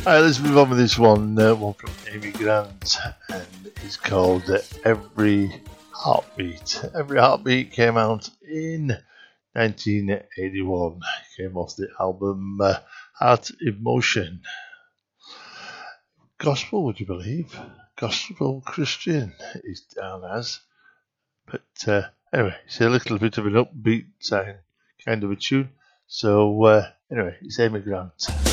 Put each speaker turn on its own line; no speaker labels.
Alright, let's move on with this one. One from Amy Grant, and it's called Every Heartbeat. Every Heartbeat came out in 1981. Came off the album Heart Emotion. Gospel, would you believe? Gospel Christian is down as. But anyway, it's a little bit of an upbeat kind of a tune. So anyway, it's Amy Grant.